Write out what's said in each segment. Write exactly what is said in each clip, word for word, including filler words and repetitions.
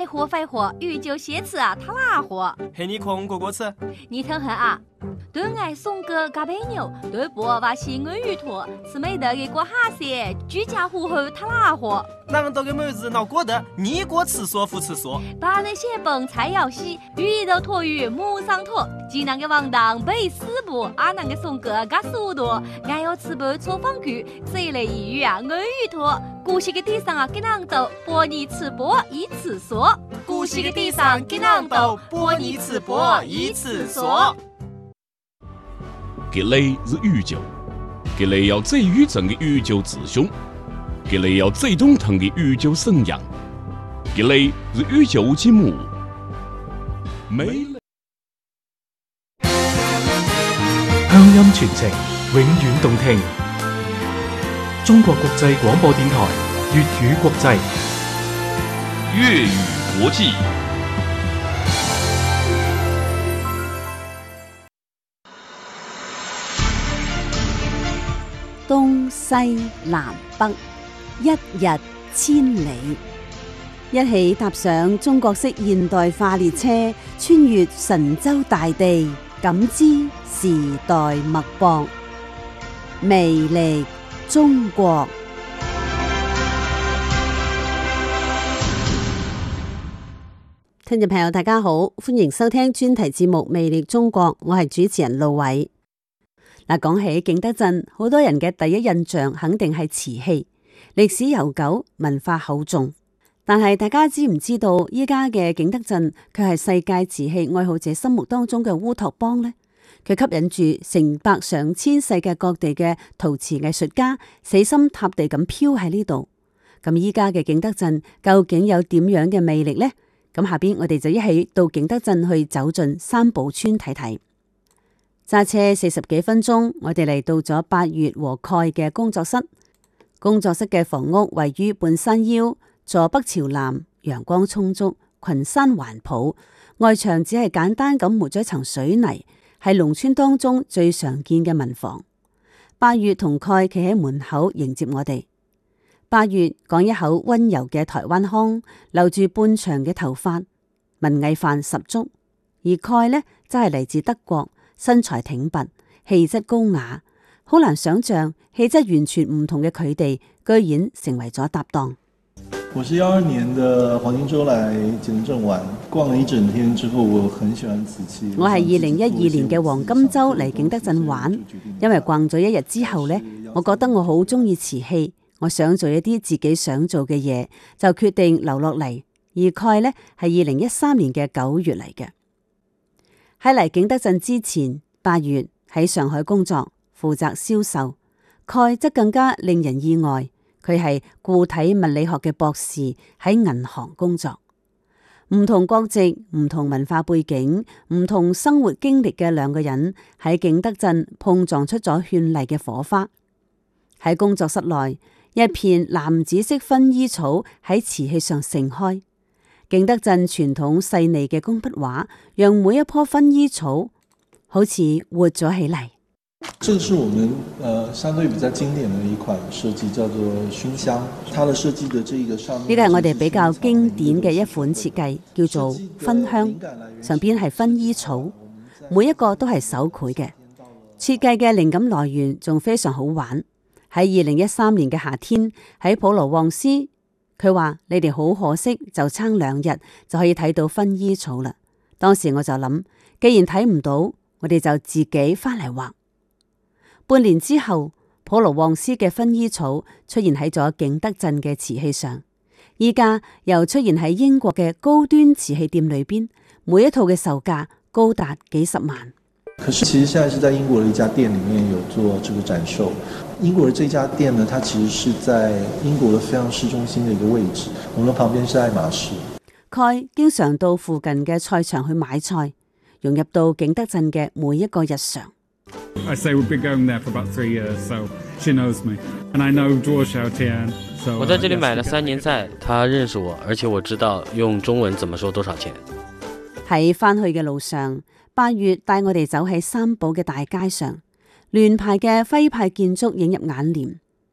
貨廢貨，宇宙寫詞啊，他哪貨？ 係你空過過次？ 你聽下啊，對愛送個咖啡牛，對波話是我魚托，是美德嘅過下些，居家戶口他哪貨？ 難道個妹子鬧過得，你過廁所不廁所？ 把那些本菜肴洗，魚肉托魚母上托，濟南嘅王當背四步，阿南嘅送個加速度，愛要吃不錯放句，誰來一語啊我魚托，古稀嘅地上啊給人斗，波你吃波一廁所， 古稀嘅地上給人斗，波你吃波一廁所。 吉利是宇宙，吉利有最宇宙嘅宇宙之兄，吉利有最懂騰嘅宇宙信仰，吉利是宇宙之母。美鄉音傳情，永遠動聽。中國國際廣播電台粵語國際， 粵語國際。 東西南北，一日千里，一起踏上中國式現代化列車，穿越神州大地，感知時代脈搏，魅力中國。聽眾朋友大家好，歡迎收聽專題節目《魅力中國》，我係主持人路偉。嗱，講起景德鎮，好多人嘅第一印象肯定係瓷器，歷史悠久，文化厚重。但係大家知唔知道，依家嘅景德鎮卻係世界瓷器愛好者心目當中嘅烏托邦呢？佢吸引住成百上千世界各地嘅陶瓷藝術家，死心塌地咁飄喺呢度。咁依家嘅景德鎮究竟有點樣嘅魅力呢？咁下邊我哋就一起到景德鎮去走進三寶村睇睇。揸車四十幾分鐘，我哋嚟到咗八月和蓋嘅工作室。工作室嘅房屋位於半山腰，坐北朝南，陽光充足，群山環抱。外牆只係簡單咁抹咗一層水泥，係農村當中最常見嘅民房。八月同蓋企喺門口迎接我哋。八月講一口溫柔嘅台灣腔，留住半長嘅頭髮，文藝範十足。而蓋呢，真係嚟自德國。身材挺拔，氣質高雅，好難想象氣質完全唔同嘅佢哋，居然成為咗搭檔。 我是幺二年的黃金周來景德鎮玩，逛了一整天之後，我很喜歡瓷器。 我係二零一二年嘅黃金周嚟景德鎮玩，因為逛咗一日之後呢，我覺得我好中意瓷器，我想做一啲自己想做嘅嘢，就決定留落嚟。而蓋呢，係二零一三年嘅九月嚟嘅。喺嚟景德鎮之前，八月喺上海工作，負責銷售。蓋則更加令人意外，佢係固體物理學嘅博士，喺銀行工作。唔同國籍、唔同文化背景、唔同生活經歷嘅兩個人喺景德鎮碰撞出咗絢麗嘅火花。喺工作室內，一片藍紫色薰衣草喺瓷器上盛開。景德鎮傳統細膩嘅工筆畫，讓每一棵薰衣草好似活咗起嚟。 這個是我們呃相對比較經典的一款設計，叫做熏香。它的設計的這個上面， 呢個係我哋比較經典嘅一款設計，叫做薰香，上邊係薰衣草，每一個都係手繪嘅。設計嘅靈感來源仲非常好玩。喺二零一三年嘅夏天，喺普羅旺斯。佢話：你哋好可惜，就差兩日就可以睇到薰衣草啦。當時我就諗，既然睇唔到，我哋就自己翻嚟畫。半年之後，普羅旺斯嘅薰衣草出現喺咗景德鎮嘅瓷器上，依家又出現喺英國嘅高端瓷器店裏邊，每一套嘅售價高達幾十萬。 可是其實現在是在英國的一家店裡面有做這個展售。英國的這家店呢，它其實是在英國的非常市中心的一個位置。我們旁邊是愛馬仕。 蓋經常到附近嘅菜場去買菜，融入到景德鎮嘅每一個日常。 I say we've been going there for about three years, so she knows me, and I know Zhuo Xiaotian. So 我在這裡買了三年菜，他認識我，而且我知道用中文怎麼說多少錢。 喺返去嘅路上，八月帶我哋走喺三寶嘅大街上，聯排嘅徽派建築映入眼簾。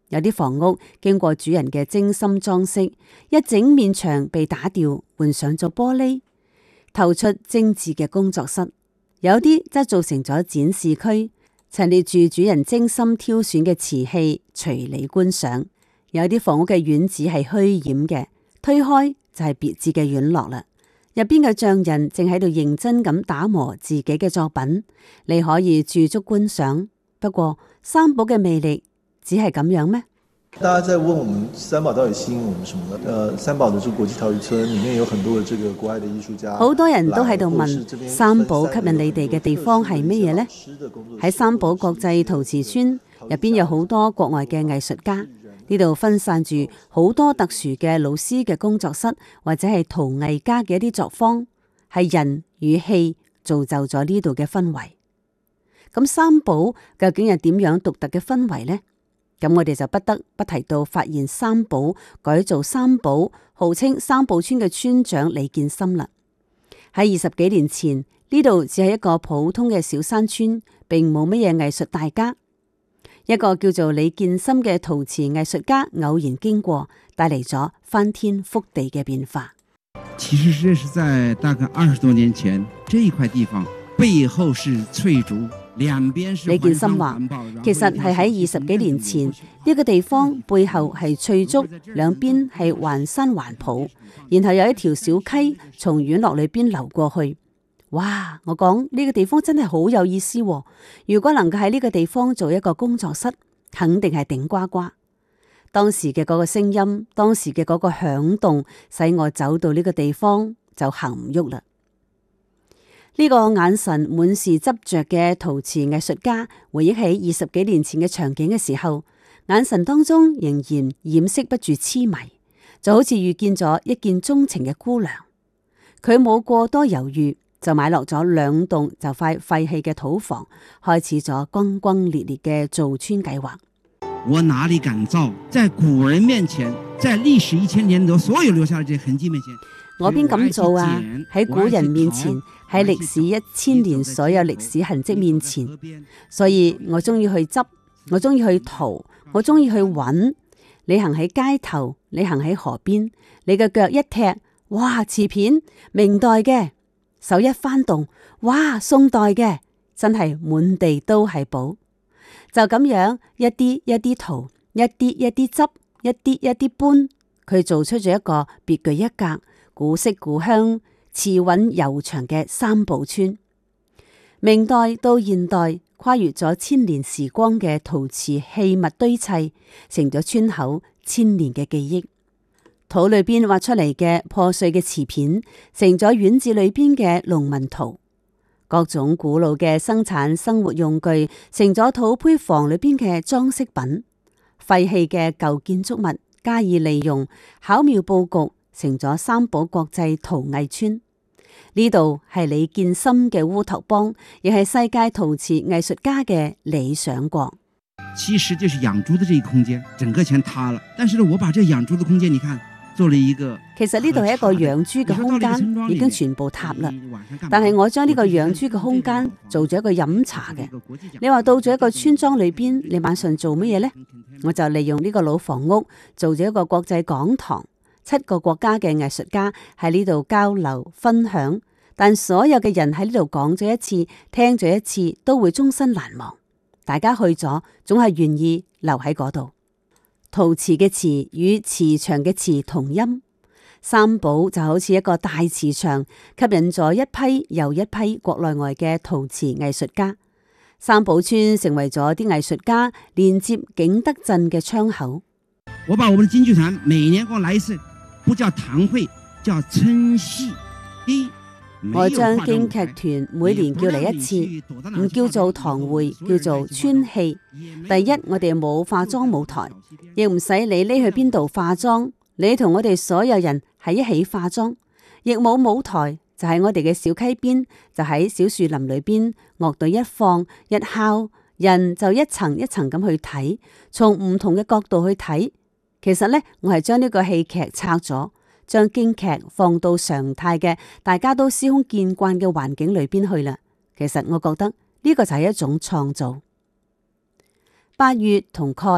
有啲房屋經過主人嘅精心裝飾，一整面牆被打掉，換上咗玻璃，透出精緻嘅工作室。有啲則做成咗展示區，陳列住主人精心挑選嘅瓷器，隨你觀賞。有啲房屋嘅院子係虛掩嘅，推開就係別致嘅院落啦。入邊嘅匠人正喺度認真咁打磨自己嘅作品，你可以駐足觀賞。不過三寶嘅魅力只係咁樣咩？ 大家在問我們三寶到底吸引我們什麼呢？呃，三寶的這個國際陶藝村裏面有很多的這個國外的藝術家， 好多人都喺度問三寶吸引你哋嘅地方係乜嘢呢？喺三寶國際陶瓷村入邊有好多國外嘅藝術家，呢度分散住好多特殊嘅老師嘅工作室，或者係陶藝家嘅一啲作坊，係人與器造就咗呢度嘅氛圍。咁三寶究竟係點樣獨特嘅氛圍呢？咁我哋就不得不提到發現三寶、改造三寶、號稱三寶村嘅村長李建森啦。喺二十幾年前，呢度只係一個普通嘅小山村，並冇乜嘢藝術大家。一個叫做李建森嘅陶瓷藝術家偶然經過，帶嚟咗翻天覆地嘅變化。 其實這是在大概二十多年前，這一塊地方背後是翠竹。 李建森話，其實係喺二十幾年前，呢個地方背後係翠竹，兩邊係環山環抱，然後有一條小溪從院落裏邊流過去。哇！我講呢個地方真係好有意思喎，如果能夠喺呢個地方做一個工作室，肯定係頂呱呱。當時嘅嗰個聲音，當時嘅嗰個響動，使我走到呢個地方就行唔喐啦。呢個眼神滿是執着嘅陶瓷藝術家回憶起二十幾年前嘅場景嘅時候，眼神當中仍然掩飾不住痴迷，就好似遇見咗一見鍾情嘅姑娘。佢冇過多猶豫，就買落咗兩棟就快廢棄嘅土房，開始咗轟轟烈烈嘅造村計劃。 我哪裏敢造？在古人面前，在歷史一千年多所有留下的這痕跡面前， 我邊敢做啊？喺古人面前，喺歷史一千年所有歷史痕跡面前，所以我中意去執，我中意去淘，我中意去揾。你行喺街頭，你行喺河邊，你嘅腳一踢，哇！瓷片，明代嘅；手一翻動，哇！宋代嘅，真係滿地都係寶。就咁樣一啲一啲淘，一啲一啲執，一啲一啲搬，佢做出咗一個別具一格、古色古香、慈韻悠長嘅三寶村。明代到現代，跨越咗千年時光嘅陶瓷器物堆砌，成咗村口千年嘅記憶。土裏邊挖出嚟嘅破碎嘅瓷片，成咗院子裏邊嘅農民圖。各種古老嘅生產生活用具，成咗土坯房裏邊嘅裝飾品。廢棄嘅舊建築物加以利用，巧妙布局，成咗三寶國際陶藝村。呢度係李建森嘅烏托邦，亦係世界陶瓷藝術家嘅理想國。 其實就是養豬的這一空間，整個全塌了。但是呢，我把這養豬的空間，你看。 其實呢度係一個養豬嘅空間，已經全部塌啦。但係我將呢個養豬嘅空間做咗一個飲茶嘅。你話到咗一個村莊裏邊，你晚上做乜嘢呢？我就利用呢個老房屋做咗一個國際講堂，七個國家嘅藝術家喺呢度交流分享。但所有嘅人喺呢度講咗一次，聽咗一次，都會終身難忘。大家去咗，總係願意留喺嗰度。陶瓷嘅瓷與磁場嘅磁同音，三寶就好似一個大磁場，吸引咗一批又一批國內外嘅陶瓷藝術家。三寶村成為咗啲藝術家連接景德鎮嘅窗口。 我把我們的京劇團每年給我來一次，不叫堂會，叫春戲。 我將京劇團每年叫嚟一次，唔叫做堂會，叫做村戲。第一，我哋冇化妝舞台，亦唔使你匿去邊度化妝，你同我哋所有人喺一起化妝，亦冇舞台，就喺我哋嘅小溪邊，就喺小樹林裏邊，樂隊一放一敲，人就一層一層咁去睇，從唔同嘅角度去睇。其實呢，我係將呢個戲劇拆咗。將京劇放到常態嘅大家都司空見慣嘅環境裏邊去啦。其實我覺得呢個就係一種創造。八月同蓋，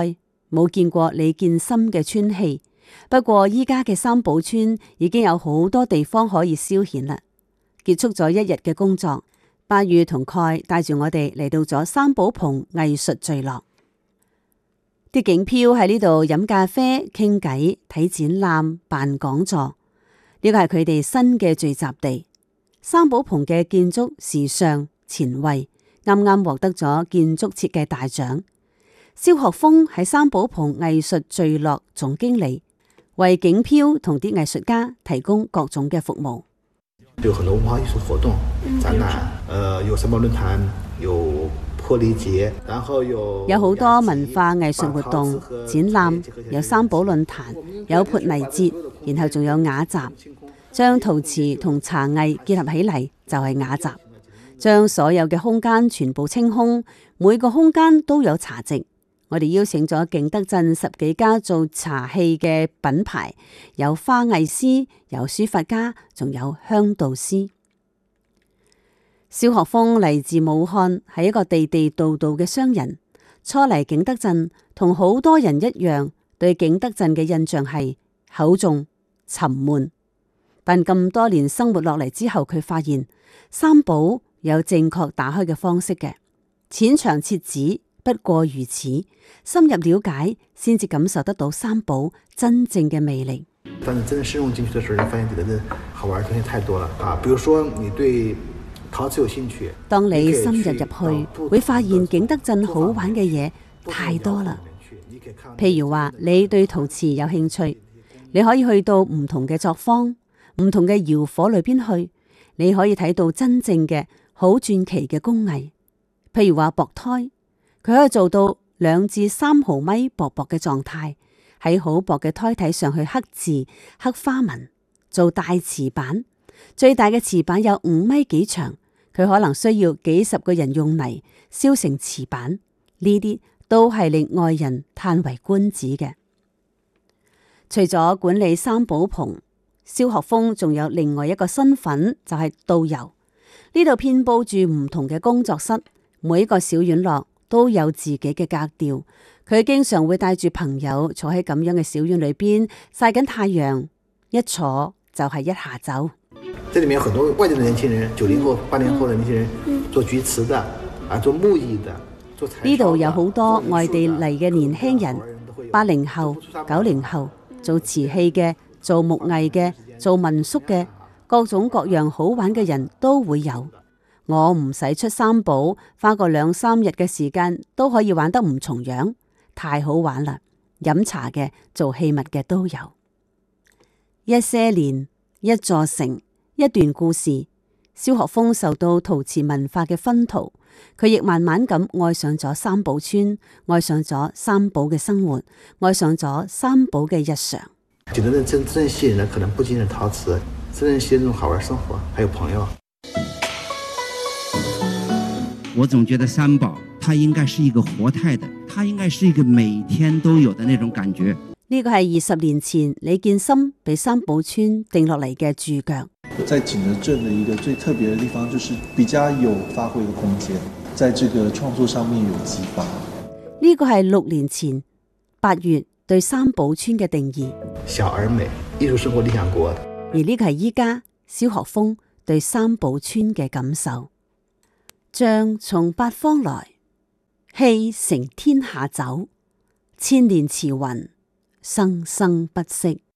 冇見過李建森嘅村戲。不過依家嘅三寶村已經有好多地方可以消遣啦。結束咗一日嘅工作，八月同蓋帶住我哋嚟到咗三寶棚藝術聚落。啲景漂喺呢度飲咖啡、傾偈、睇展覽、辦講座。呢個係佢哋新嘅聚集地。三寶棚嘅建築時尚前衛，啱啱獲得咗建築設計大獎。蕭學峰係三寶棚藝術聚落總經理，為景漂同啲藝術家提供各種嘅服務。 有很多文化藝術活動、展覽，呃，有三寶論壇，有玻璃節，然後有有好多文化藝術活動、展覽，有三寶論壇，有潑泥節，然後仲有雅集，將陶瓷同茶藝結合起嚟就係雅集，將所有嘅空間全部清空，每個空間都有茶席。我哋邀請咗景德鎮十幾家做茶器嘅品牌，有花藝師，有書法家，仲有香道師。蕭學峰嚟自武漢，係一個地地道道嘅商人。初嚟景德鎮，同好多人一樣，對景德鎮嘅印象係厚重、沉悶。但咁多年生活落嚟之後，佢發現三寶有正確打開嘅方式嘅，淺嘗輒止。不過如此，深入了解先至感受得到三寶真正嘅魅力。 但是真的深入進去的時候，你發現景德鎮好玩的東西太多了啊！比如說你對陶瓷有興趣， 當你深入入去，會發現景德鎮好玩嘅嘢太多啦。譬如話你對陶瓷有興趣，你可以去到唔同嘅作坊、唔同嘅窯火裏邊去，你可以睇到真正嘅好傳奇嘅工藝。譬如話薄胎。佢可以做到兩至三毫米薄薄嘅狀態，喺好薄嘅胎體上去刻字、刻花紋，做大瓷板。最大嘅瓷板有五米幾長，佢可能需要幾十個人用泥燒成瓷板。呢啲都係令外人嘆為觀止嘅。除咗管理三寶棚，蕭學峰仲有另外一個身份，就係導遊。呢度遍佈住唔同嘅工作室，每一個小院落都有自己嘅格調，佢經常會帶住朋友坐喺咁樣嘅小院裏邊曬緊太陽，一坐就係一下晝。 這裏面有很多外地的年輕人，九零後、八零後的年輕人，做菊瓷的，啊，做木藝的，做柴燒的。 呢度有好多外地嚟嘅年輕人，八零後、九零後，做瓷器嘅，做木藝嘅，做民宿嘅，各種各樣好玩嘅人都會有。我唔使出三寶，花個兩三日嘅時間都可以玩得唔重樣，太好玩啦！飲茶嘅、做器物嘅都有。一些年，一座城，一段故事。蕭學峰受到陶瓷文化嘅熏陶，佢亦慢慢咁愛上咗三寶村，愛上咗三寶嘅生活，愛上咗三寶嘅日常。 景德鎮真正吸引人可能不僅是陶瓷，真正吸引人好玩生活，還有朋友。 我總覺得三寶，它應該是一個活態的，它應該是一個每天都有的那種感覺。 呢個係二十年前李建森俾三寶村定落嚟嘅注腳。 在景德鎮的一個最特別的地方，就是比較有發揮的空間，在這個創作上面有激發。 呢個係六年前八月對三寶村嘅定義。 小而美，藝術生活理想國。 而呢個係依家蕭學峰對三寶村嘅感受。象從八方來，氣承天下走，千年慈雲，生生不息。